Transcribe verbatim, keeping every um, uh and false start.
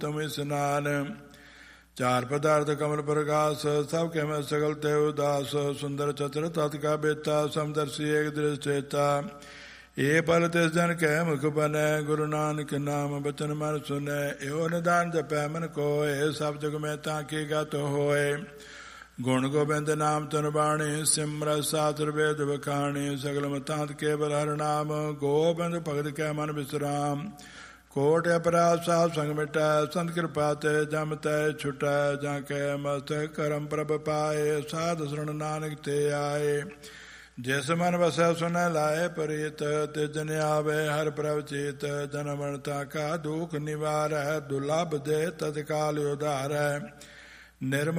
ਤਮ ਇਸਨਾਨ। ਚਾਰ ਪਦਾਰਥ ਕਮਲ ਪ੍ਰਕਾਸ਼ ਸਭ ਕੇ ਮੈਂ ਸਗਲ ਤੇ ਉਦਾਸ। ਸੁੰਦਰ ਚਤੁਰ ਤਤ ਕਾ ਬੇਤਾ ਸਮਦਰਸ਼ੀ ਏਕ ਦ੍ਰਿਸ਼ ਚੇਤਾ। ਇਹ ਪਲ ਤਿਸ ਜਨ ਕਹਿ ਮੁਖ ਬਨੈ ਗੁਰੂ ਨਾਨਕ ਨਾਮ ਬਚਨ ਮਨ ਸੁਨੈ। ਇਹੋ ਨਿਦਾਨ ਜਪੈ ਮਨ ਕੋਇ ਸਭ ਜਗ ਮੈਂ ਤਾਂ ਕੀ ਗਤ ਹੋਏ। ਗੁਣ ਗੋਬਿੰਦ ਨਾਮ ਤਨ ਬਾਣੀ ਸਿਮਰਤ ਸਾਸਤ੍ਰ ਵੇਦ ਵਖਾਣੀ। ਸਗਲ ਮਤਾਂਤ ਕੇਵਲ ਹਰਿ ਨਾਮ ਗੋਬਿੰਦ ਭਗਤ ਕੈ ਮਨ ਵਿਸਰਾਮ। ਕੋਟ ਅਪਰਾਧ ਸਾਧ ਸੰਗ ਮਿਟੈ ਸੰਤ ਕਿਰਪਾ ਤੇ ਜਮ ਤੈ ਛੁਟੈ। ਜਾਂ ਕੈ ਮਸਤਕ ਕਰਮ ਪ੍ਰਭ ਪਾਏ ਸਾਧ ਸਰਣ ਨਾਨਕ ਤੇ ਆਏ। ਜਿਸ ਮਨ ਵਸੈ ਸੁਨੈ ਲਾਏ ਪ੍ਰੀਤ ਤੇ ਜਨ ਆਵੇ ਹਰ ਪ੍ਰਭ ਚੀਤ। ਜਨ ਮਰਤਾ ਕਾ ਦੁਖ ਨਿਵਾਰੈ ਦੁਲਭ ਦੇ ਤਤਕਾਲ ਉਧਾਰੈ। ਨਿਰਮਲ